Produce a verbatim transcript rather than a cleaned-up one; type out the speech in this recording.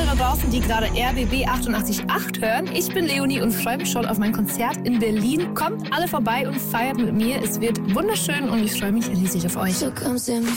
da draußen, die gerade R B B achtundachtzig Komma acht hören. Ich bin Leonie und freue mich schon auf mein Konzert in Berlin. Kommt alle vorbei und feiert mit mir. Es wird wunderschön und ich freue mich riesig auf euch. So komm, seh mich